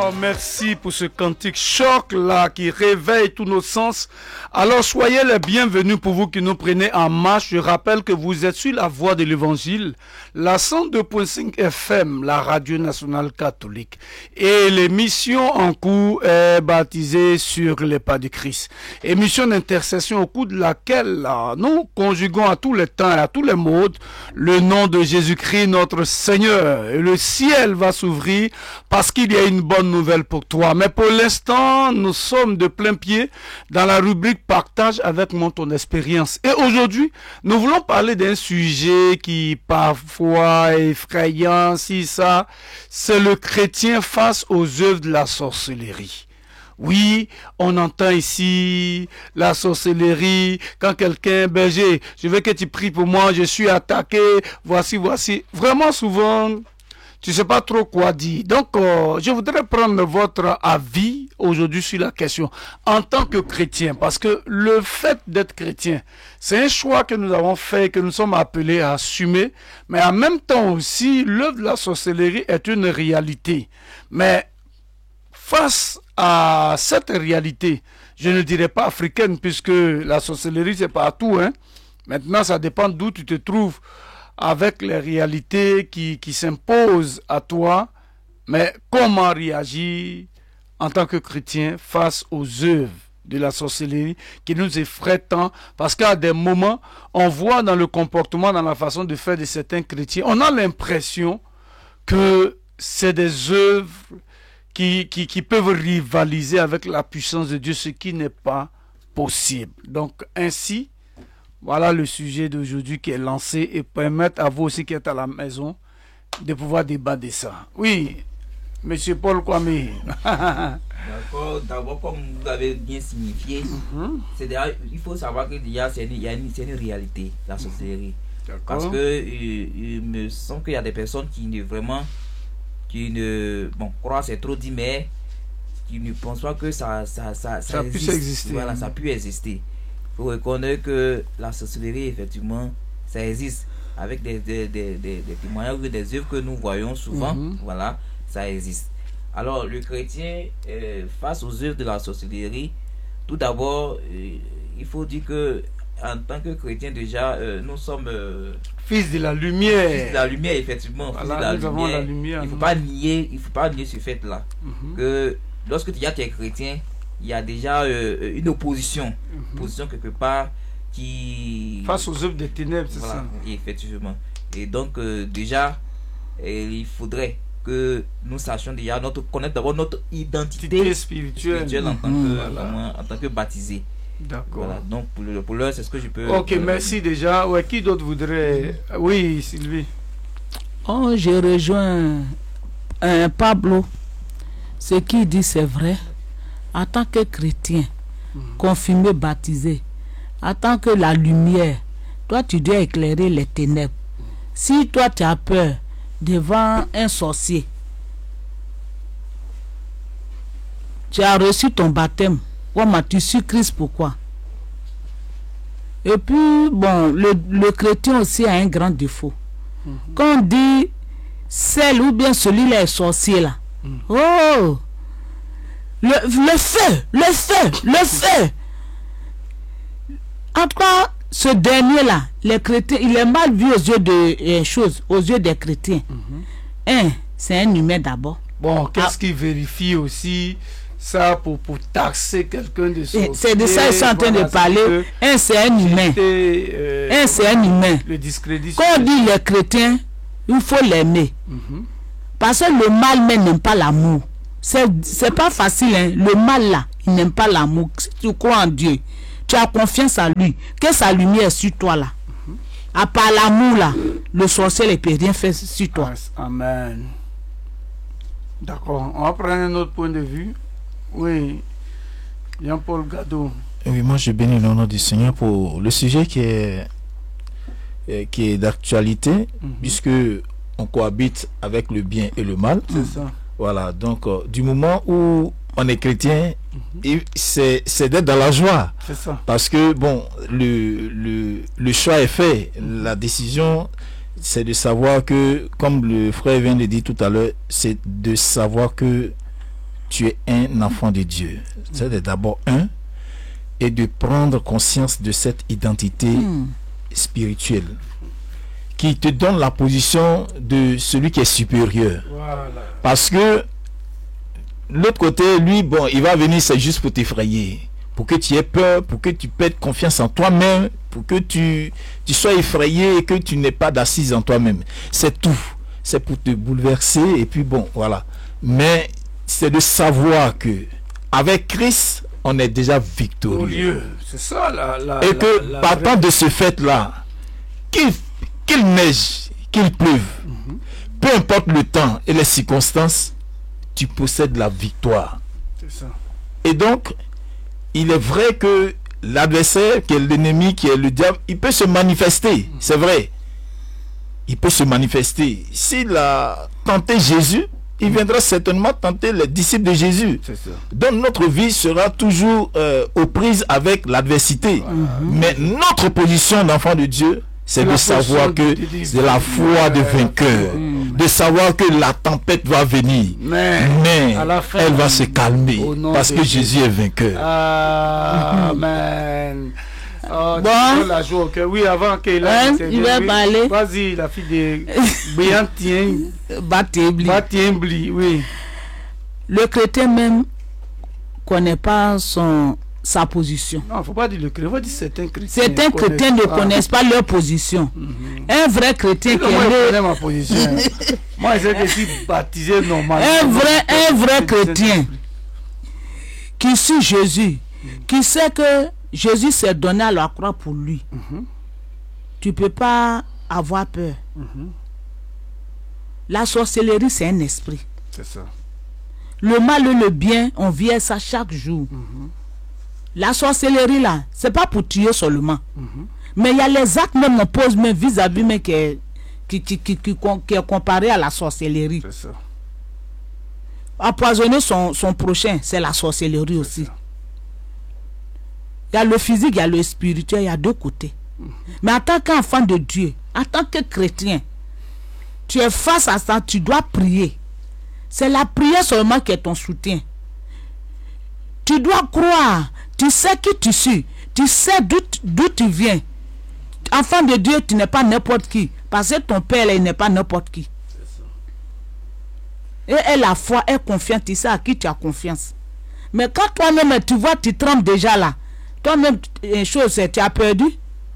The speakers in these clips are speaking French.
Oh, merci pour ce cantique choc là qui réveille tous nos sens. Alors soyez les bienvenus pour vous qui nous prenez en marche. Je rappelle que vous êtes sur la voie de l'évangile, la 102.5 FM, la radio nationale catholique. Et l'émission en cours est baptisée sur les pas du Christ. Émission d'intercession au cours de laquelle nous conjuguons à tous les temps et à tous les modes le nom de Jésus-Christ notre Seigneur. Et le ciel va s'ouvrir parce qu'il y a une bonne nouvelle pour toi. Mais pour l'instant, nous sommes de plein pied dans la rubrique Partage avec moi ton expérience. Et aujourd'hui, nous voulons parler d'un sujet qui parfois est effrayant, si ça, c'est le chrétien face aux œuvres de la sorcellerie. Oui, on entend ici la sorcellerie, quand quelqu'un, berger, je veux que tu pries pour moi, je suis attaqué, voici. Vraiment souvent, tu sais pas trop quoi dire. Donc, je voudrais prendre votre avis aujourd'hui sur la question. En tant que chrétien, parce que le fait d'être chrétien, c'est un choix que nous avons fait, que nous sommes appelés à assumer. Mais en même temps aussi, l'œuvre de la sorcellerie est une réalité. Mais face à cette réalité, je ne dirais pas africaine, puisque la sorcellerie, c'est partout, hein. Maintenant, ça dépend d'où tu te trouves, avec les réalités qui s'imposent à toi, mais comment réagir en tant que chrétien face aux œuvres de la sorcellerie qui nous effraient tant, parce qu'à des moments, on voit dans le comportement, dans la façon de faire de certains chrétiens, on a l'impression que c'est des œuvres qui peuvent rivaliser avec la puissance de Dieu, ce qui n'est pas possible. Donc ainsi, voilà le sujet d'aujourd'hui qui est lancé et permettre à vous aussi qui êtes à la maison de pouvoir débattre de ça. Oui, Monsieur Paul Kwame. D'accord, d'abord comme vous l'avez bien signifié, il faut savoir qu'il y a une réalité, la sorcellerie. Parce que il me semble qu'il y a des personnes qui croient c'est trop dit, mais qui ne pensent pas que ça puisse exister. Voilà, ça peut exister. Il faut reconnaître que la sorcellerie, effectivement, ça existe. Avec des témoignages, des œuvres que nous voyons souvent, voilà, ça existe. Alors, le chrétien, face aux œuvres de la sorcellerie, tout d'abord, il faut dire que en tant que chrétien, déjà, nous sommes fils de la lumière. Fils de la lumière, effectivement. Voilà, fils de la lumière. Il ne faut pas nier ce fait-là. Que lorsque tu es chrétien, il y a déjà une opposition quelque part qui... face aux œuvres des ténèbres, c'est voilà, ça. Effectivement. Et donc, déjà, il faudrait que nous sachions déjà connaître d'abord notre identité spirituelle en tant que baptisé. D'accord. Voilà, donc pour l'heure, c'est ce que je peux... Ok, merci déjà. Ouais, qui d'autre voudrait... Oui, Sylvie. Oh, je rejoins Pablo. Ce qu'il dit, c'est vrai. En tant que chrétien, confirmé, baptisé, en tant que la lumière, toi tu dois éclairer les ténèbres. Si toi tu as peur devant un sorcier, tu as reçu ton baptême, tu suis Christ, pourquoi? Et puis bon, le chrétien aussi a un grand défaut. Quand on dit celle ou bien celui-là est sorcier là, oh, le feu. En tout cas, ce dernier-là, les chrétiens, il est mal vu aux yeux des chrétiens. C'est un humain d'abord. Bon, qu'est-ce qui vérifie aussi ça pour taxer quelqu'un de sorcier? C'est de ça qu'ils sont en train de parler. C'est un humain. C'est un humain. Le discrédit. Quand on dit les chrétiens, il faut l'aimer. Parce que le mal même n'aime pas l'amour. C'est pas facile, hein. Le mal là, il n'aime pas l'amour. Si tu crois en Dieu, tu as confiance en lui, que sa lumière est sur toi là. À part l'amour là, le sorcier ne peut rien faire sur toi. Amen. D'accord, on va prendre un autre point de vue. Oui, Jean-Paul Gado. Oui, moi je bénis le nom du Seigneur pour le sujet qui est d'actualité, puisque on cohabite avec le bien et le mal. C'est ça. Voilà, donc du moment où on est chrétien, c'est d'être dans la joie. C'est ça. Parce que bon, le choix est fait. La décision, c'est de savoir que, comme le frère vient de dire tout à l'heure, c'est de savoir que tu es un enfant de Dieu. C'est d'abord et de prendre conscience de cette identité spirituelle qui te donne la position de celui qui est supérieur. Voilà. Parce que l'autre côté, lui, bon, il va venir, c'est juste pour t'effrayer, pour que tu aies peur, pour que tu perdes confiance en toi-même, pour que tu sois effrayé et que tu n'aies pas d'assise en toi-même. C'est tout. C'est pour te bouleverser et puis bon, voilà. Mais c'est de savoir que avec Christ, on est déjà victorieux. C'est ça et que partant de ce fait-là, qu'il neige, qu'il pleuve, peu importe le temps et les circonstances, tu possèdes la victoire. C'est ça. Et donc, il est vrai que l'adversaire, qui est l'ennemi, qui est le diable, il peut se manifester, c'est vrai. Il peut se manifester. S'il a tenté Jésus, il viendra certainement tenter les disciples de Jésus. C'est ça. Donc notre vie sera toujours aux prises avec l'adversité. Mais notre position d'enfant de Dieu, c'est de savoir que c'est la foi de vainqueur. De savoir que la tempête va venir. Mais à la fin, elle va se calmer. Parce que Jésus est vainqueur. Amen. Oh, bon. La joie, okay. Oui, avant qu'il il va parler. Vas-y, la fille de Briantien Batiembli. Oui. Le chrétien même connaît pas sa position. Non, faut pas dire le chrétien, faut dire certains chrétiens. Certains chrétiens ne connaissent pas leur position. Un vrai chrétien qui connaît ma position. Moi, je sais que je suis baptisé normalement. Un vrai chrétien qui suit Jésus, qui sait que Jésus s'est donné à la croix pour lui. Tu peux pas avoir peur. La sorcellerie, c'est un esprit. C'est ça. Le mal et le bien, on vit ça chaque jour. La sorcellerie, là, c'est pas pour tuer seulement. Mais il y a les actes même, on pose même vis-à-vis, mais qui est comparé à la sorcellerie. C'est ça. Empoisonner son prochain, c'est la sorcellerie aussi. Il y a le physique, il y a le spirituel, il y a deux côtés. Mais en tant qu'enfant de Dieu, en tant que chrétien, tu es face à ça, tu dois prier. C'est la prière seulement qui est ton soutien. Tu dois croire, tu sais qui tu suis, tu sais d'où tu viens. Enfant de Dieu, tu n'es pas n'importe qui, parce que ton père, il n'est pas n'importe qui. Et la foi est confiante, tu sais à qui tu as confiance. Mais quand toi-même, tu vois, tu trembles déjà là. Toi-même, une chose, tu as perdu.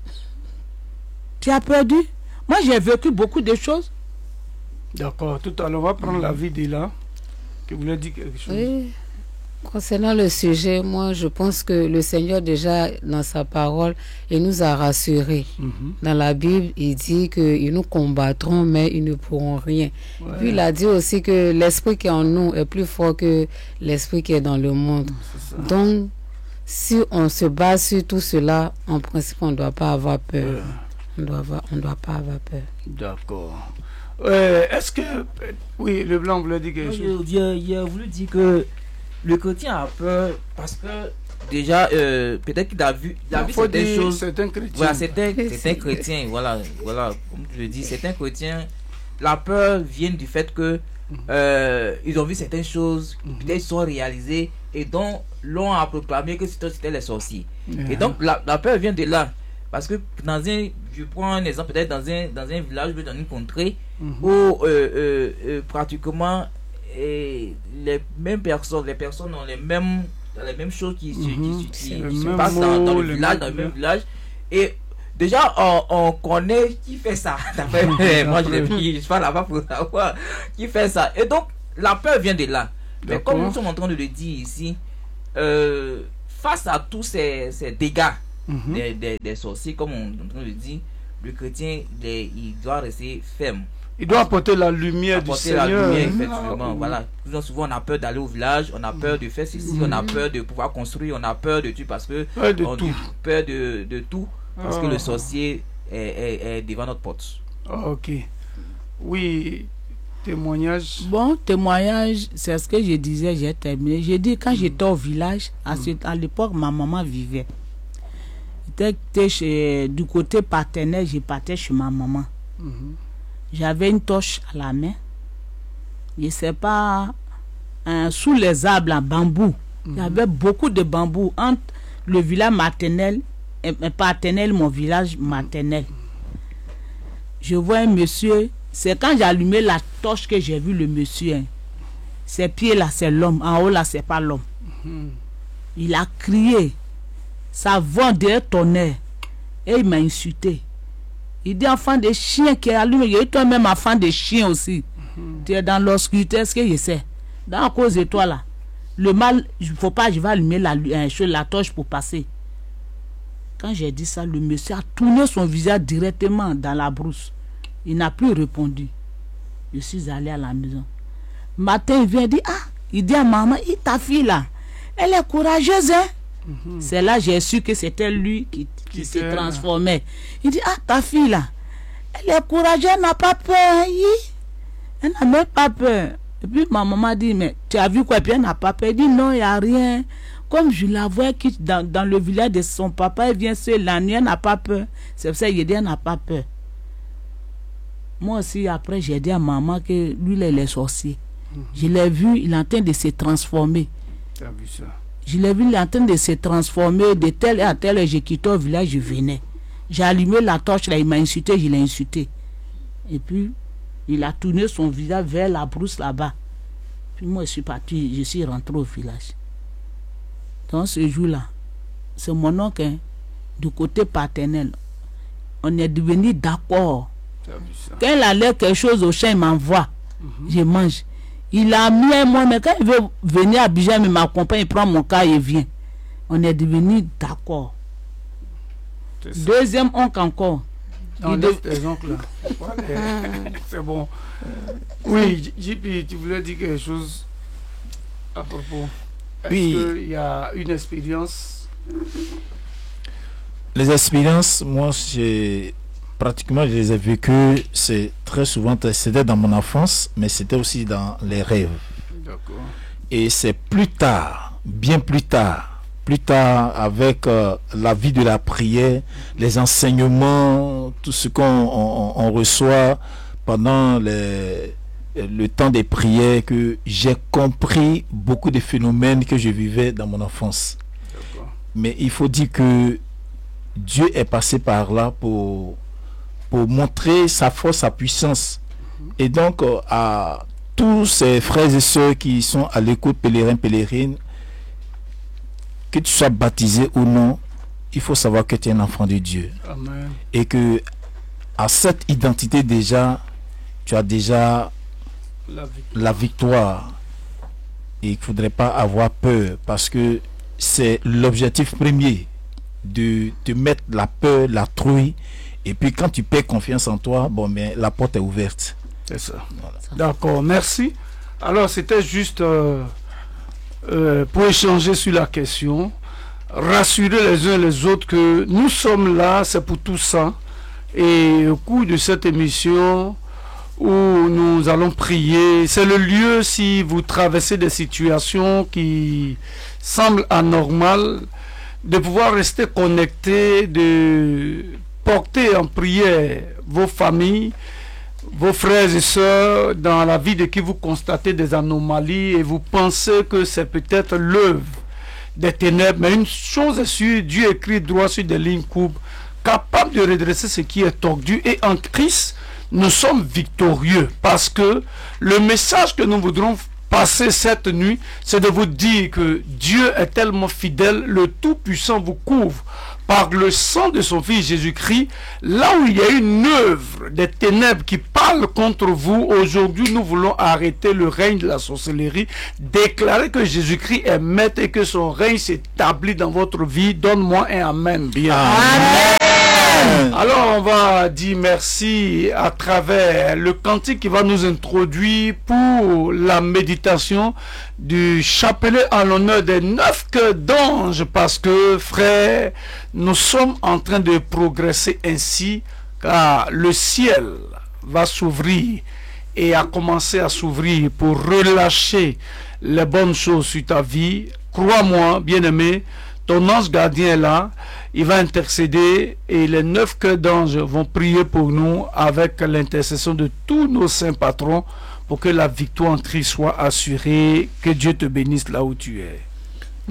Tu as perdu. Moi, j'ai vécu beaucoup de choses. D'accord. Tout à l'heure, on va prendre la vie de là. Qui voulait dire quelque chose. Oui. Concernant le sujet, moi, je pense que le Seigneur, déjà, dans sa parole, il nous a rassurés. Dans la Bible, il dit qu'ils nous combattront, mais ils ne pourront rien. Ouais. Puis, il a dit aussi que l'esprit qui est en nous est plus fort que l'esprit qui est dans le monde. Donc, si on se base sur tout cela, en principe, on ne doit pas avoir peur. On ne doit pas avoir peur. D'accord. Est-ce que... Oui, le blanc voulait dire quelque chose. J'ai voulu dire que le chrétien a peur parce que déjà, peut-être qu'il a vu certaines choses. C'est un chrétien. Voilà, c'est un chrétien. Voilà, comme je le dis, c'est un chrétien. La peur vient du fait que ils ont vu certaines choses, peut-être sont réalisées et dont l'on a proclamé que c'était les sorciers. Et donc la peur vient de là. Parce que je prends un exemple, peut-être dans un village, dans une contrée, où pratiquement les mêmes personnes, les personnes ont les mêmes choses qui se passent dans le village, dans le même village. Et déjà, on connaît qui fait ça. Moi, je suis pas là-bas pour savoir qui fait ça. Et donc, la peur vient de là. Mais comme nous sommes en train de le dire ici, face à tous ces dégâts, des sorciers, comme on le dit, le chrétien il doit rester ferme. Il doit apporter la lumière du Seigneur. La lumière, effectivement. Voilà. Souvent on a peur d'aller au village, on a peur de faire ceci, on a peur de pouvoir construire, on a peur de tout parce que peur de tout parce que le sorcier est devant notre porte. Ok. Oui. Témoignage. Bon, témoignage, c'est ce que je disais, j'ai terminé. J'ai dit quand j'étais au village, à l'époque ma maman vivait. Du côté paternel, je partais chez ma maman. J'avais une torche à la main. Je ne sais pas sous les arbres en bambou. Il y avait beaucoup de bambous entre le village maternel et paternel, mon village maternel. Je vois un monsieur, c'est quand j'ai allumé la torche que j'ai vu le monsieur. Hein. Ses pieds là, c'est l'homme. En haut là, c'est pas l'homme. Il a crié. Sa voix de tonnerre. Et il m'a insulté. Il dit enfant de chien qui est allumé. Il est toi-même enfant de chien aussi. Tu es dans l'obscurité, est-ce que je sais? Dans cause de toi là. Le mal, il ne faut pas, je vais allumer la torche pour passer. Quand j'ai dit ça, le monsieur a tourné son visage directement dans la brousse. Il n'a plus répondu. Je suis allé à la maison. Matin, il vient dire, il dit à maman, ta fille là, elle est courageuse, hein? C'est là que j'ai su que c'était lui qui se transformait. Il dit, ta fille là, elle est courageuse, elle n'a pas peur, hein? Elle n'a même pas peur. Et puis ma maman dit, mais tu as vu quoi? Et puis elle n'a pas peur. Elle dit, non, il n'y a rien. Comme je la vois dans le village de son papa, elle vient seule la nuit, elle n'a pas peur. C'est pour ça qu'il dit, elle n'a pas peur. Moi aussi, après, j'ai dit à maman que lui, il est sorcier. Je l'ai vu, il est en train de se transformer. Tu as vu ça? Je l'ai vu, il est en train de se transformer de tel à tel. J'ai quitté au village, je venais. J'ai allumé la torche, là, il m'a insulté, je l'ai insulté. Et puis, il a tourné son visage vers la brousse là-bas. Puis moi, je suis parti, je suis rentré au village. Dans ce jour-là, c'est mon oncle, hein, du côté paternel. On est devenu d'accord. Quand il allait quelque chose au champ, il m'envoie. Je mange. Il a mis un mois, mais quand il veut venir à Abidjan, il m'accompagne, il prend mon cas et vient. On est devenu d'accord. Deuxième oncle encore. Tes oncles là. C'est bon. Oui, JP, tu voulais dire quelque chose à propos? Est-ce qu'il y a une expérience? Les expériences, moi, pratiquement, je les ai vécues. C'est très souvent, c'était dans mon enfance, mais c'était aussi dans les rêves. D'accord. Et c'est plus tard, bien plus tard avec la vie de la prière, les enseignements, tout ce qu'on reçoit pendant le temps des prières, que j'ai compris beaucoup de phénomènes que je vivais dans mon enfance. Mais il faut dire que Dieu est passé par là pour montrer sa force, sa puissance. Et donc à tous ces frères et sœurs qui sont à l'écoute, pèlerins, pèlerines, que tu sois baptisé ou non, il faut savoir que tu es un enfant de Dieu. Amen. Et que à cette identité déjà, tu as déjà la victoire. Et il ne faudrait pas avoir peur, parce que c'est l'objectif premier de te mettre la peur, la trouille. Et puis quand tu perds confiance en toi, bon, mais la porte est ouverte. C'est ça. Voilà. D'accord, merci. Alors c'était juste pour échanger sur la question, rassurer les uns les autres que nous sommes là, c'est pour tout ça. Et au cours de cette émission où nous allons prier, c'est le lieu, si vous traversez des situations qui semblent anormales, de pouvoir rester connecté, de porter en prière vos familles, vos frères et sœurs dans la vie de qui vous constatez des anomalies et vous pensez que c'est peut-être l'œuvre des ténèbres. Mais une chose est sûre, Dieu écrit droit sur des lignes courbes, capable de redresser ce qui est tordu, et en Christ, nous sommes victorieux, parce que le message que nous voudrons passer cette nuit, c'est de vous dire que Dieu est tellement fidèle, le Tout-Puissant vous couvre par le sang de son Fils Jésus-Christ. Là où il y a une œuvre des ténèbres qui parle contre vous, aujourd'hui nous voulons arrêter le règne de la sorcellerie, déclarer que Jésus-Christ est maître et que son règne s'établit dans votre vie. Donne-moi un amen. Bien. Amen. Alors on va dire merci à travers le cantique qui va nous introduire pour la méditation du chapelet en l'honneur des 9 cœurs d'anges, parce que frère, nous sommes en train de progresser ainsi, car le ciel va s'ouvrir et a commencé à s'ouvrir pour relâcher les bonnes choses sur ta vie. Crois-moi, bien-aimé, ton ange gardien est là, il va intercéder et les 9 cœurs d'anges vont prier pour nous avec l'intercession de tous nos saints patrons pour que la victoire en Christ soit assurée. Que Dieu te bénisse là où tu es.